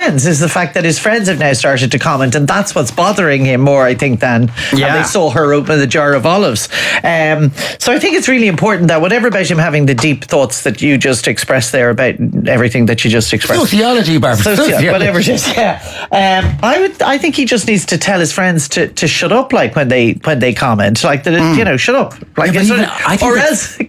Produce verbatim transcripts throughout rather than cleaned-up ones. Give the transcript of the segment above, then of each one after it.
friends is the fact that his friends have now started to comment, and that's what's bothering him more, I think, than yeah. how they saw her open the jar of olives. Um, so I think it's really important that whatever about him having the deep thoughts that you just expressed there about everything that you just expressed. Sociology, Barbara. Soci- Sociology. Whatever it is, yeah. Um, I would. I think he just needs to tell his friends to, to shut up, like when they when they comment, like that. Mm. You know, shut up, like, yeah, even, I think or else,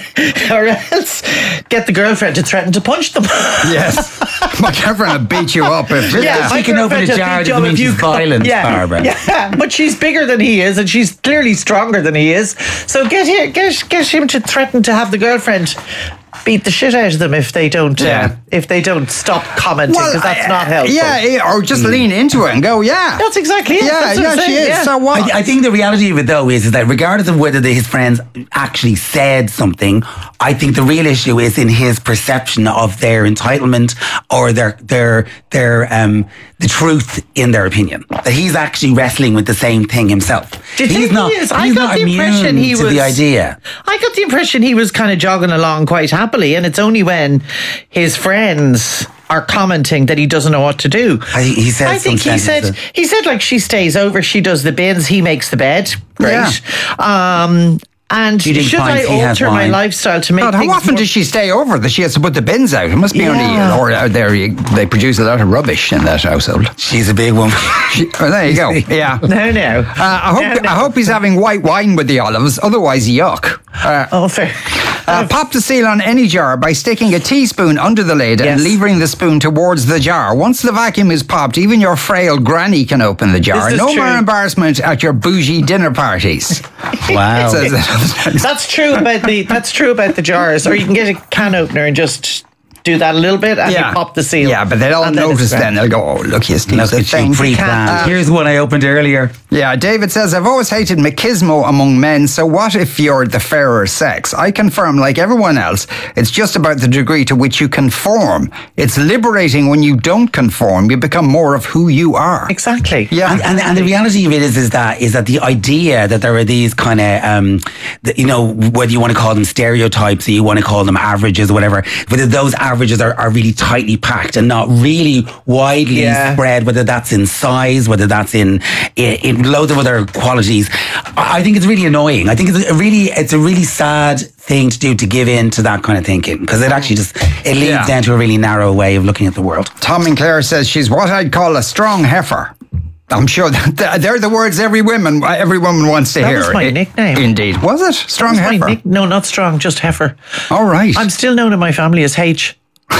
or else, get the girlfriend to threaten to punch them. Yes, my girlfriend will beat you up if yeah, she can open a jar. Doesn't mean she's violent, yeah, Barbara. Yeah, but she's bigger than he is, and she's clearly stronger than he is. So get here, get get him to threaten to have the girlfriend beat the shit out of them if they don't yeah. uh, if they don't stop commenting, because well, that's not helpful. Yeah, or just mm. lean into it and go, yeah. That's exactly it. Yeah, that's yeah, she is. Yeah. So what? I, I think the reality of it, though, is, is that regardless of whether the, his friends actually said something, I think the real issue is in his perception of their entitlement or their their their um the truth in their opinion. That he's actually wrestling with the same thing himself. Do you he's think not, he is? He's I got not the immune impression he to was, the idea. I got the impression he was kind of jogging along quite happily, and it's only when his friends are commenting that he doesn't know what to do. I, he said I think he said he said like, she stays over, she does the bins, he makes the bed. Great. Yeah. Um And should I alter my lifestyle to make God, things how often more... does she stay over that she has to put the bins out? It must be Yeah. only, or out there you, they produce a lot of rubbish in that household. She's a big woman. She, oh, there you go. Yeah. No, no. Uh, I hope no, no. I hope he's having white wine with the olives. Otherwise, yuck. Uh, oh, fair. Uh, pop the seal on any jar by sticking a teaspoon under the lid Yes. and levering the spoon towards the jar. Once the vacuum is popped, even your frail granny can open the jar. This is No true. more embarrassment at your bougie dinner parties. Wow. Says it. That's true about the that's true about the jars. Or you can get a can opener and just do that a little bit and Yeah. you pop the seal. Yeah, but they don't And then notice it's then. They'll go, oh, look, you Steve. Look at you, pre-planned. Here's one I opened earlier. Yeah, David says, I've always hated machismo among men, so what if you're the fairer sex? I confirm, like everyone else, it's just about the degree to which you conform. It's liberating when you don't conform. You become more of who you are. Exactly. Yeah. And, and, and the reality of it is, is that is that the idea that there are these kind of, um, the, you know, whether you want to call them stereotypes or you want to call them averages or whatever, whether those averages are, are really tightly packed and not really widely Yeah. spread, whether that's in size, whether that's in, in in loads of other qualities. I think it's really annoying. I think it's a really it's a really sad thing to do, to give in to that kind of thinking, because it actually just it leads Yeah. down to a really narrow way of looking at the world. Tom Sinclair says she's what I'd call a strong heifer. I'm sure that they're the words every woman every woman wants to That hear. was my I- nickname. Indeed. Was it? Strong That was heifer? my nick- no, not strong, just heifer. All right. I'm still known in my family as H.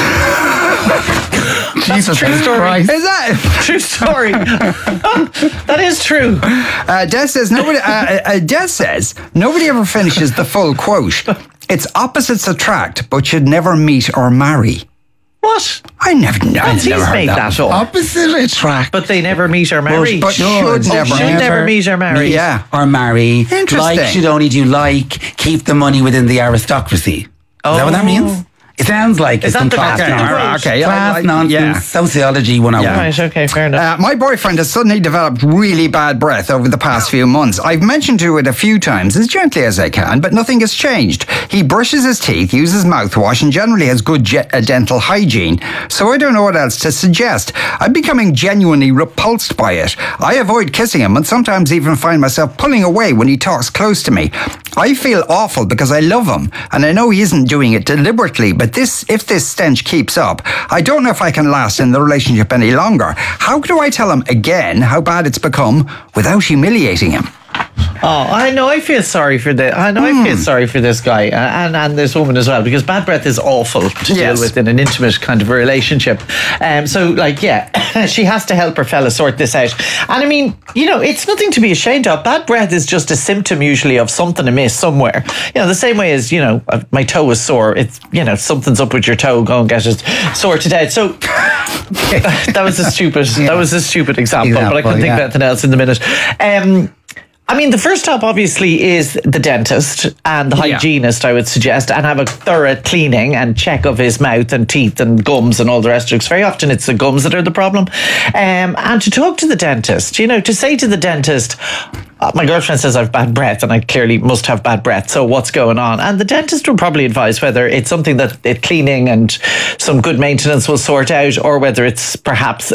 That's a true story. Is that True story. That is true. Uh, Des says nobody. Uh, uh, Des says nobody ever finishes the full quote. It's opposites attract, but should never meet or marry. What? I never. I That's never he's heard made that. that up. Opposite attract. But they never meet or marry. But should Oh, never. should never meet or marry. Yeah. Or marry. Interesting. Like should only do like, keep the money within the aristocracy. Is that what that Oh. means? It sounds like Is it's that some the- class okay, nonsense. all right, okay, Class I- I- nonsense. yeah. Sociology one oh one. Yeah. Right, okay, fair enough. Uh, my boyfriend has suddenly developed really bad breath over the past few months. I've mentioned to it a few times, as gently as I can, but nothing has changed. He brushes his teeth, uses mouthwash, and generally has good ge- uh, dental hygiene. So I don't know what else to suggest. I'm becoming genuinely repulsed by it. I avoid kissing him and sometimes even find myself pulling away when he talks close to me. I feel awful because I love him, and I know he isn't doing it deliberately, but this, if this stench keeps up, I don't know if I can last in the relationship any longer. How do I tell him again how bad it's become without humiliating him? Oh, I know. I feel sorry for the. I know. Mm. I feel sorry for this guy uh, and and this woman as well, because bad breath is awful to Yes. deal with in an intimate kind of a relationship. Um. So, like, yeah, she has to help her fella sort this out. And I mean, you know, it's nothing to be ashamed of. Bad breath is just a symptom usually of something amiss somewhere. You know, the same way as, you know, uh, my toe is sore. It's, you know, something's up with your toe. Go and get it sorted out. So that was a stupid. Yeah. That was a stupid example, Example, but I couldn't think yeah. of anything else in the minute. Um. I mean, the first stop obviously is the dentist and the Yeah. hygienist, I would suggest, and have a thorough cleaning and check of his mouth and teeth and gums and all the rest of it. Because very often it's the gums that are the problem. Um, and to talk to the dentist, you know, to say to the dentist, uh, my girlfriend says I've bad breath and I clearly must have bad breath. So what's going on? And the dentist will probably advise whether it's something that it cleaning and some good maintenance will sort out, or whether it's perhaps